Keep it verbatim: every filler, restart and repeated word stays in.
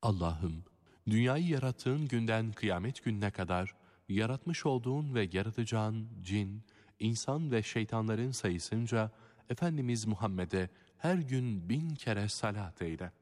Allah'ım, dünyayı yarattığın günden kıyamet gününe kadar yaratmış olduğun ve yaratacağın cin, insan ve şeytanların sayısınca Efendimiz Muhammed'e her gün bin kere salat eyle.